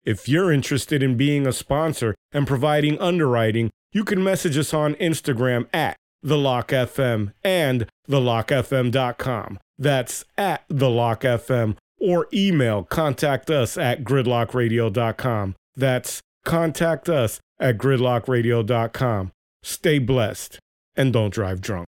If you're interested in being a sponsor and providing underwriting, you can message us on Instagram at TheLockFM and TheLockFM.com. That's at TheLockFM, or email contact us at GridlockRadio.com. That's contact us at GridlockRadio.com. Stay blessed and don't drive drunk.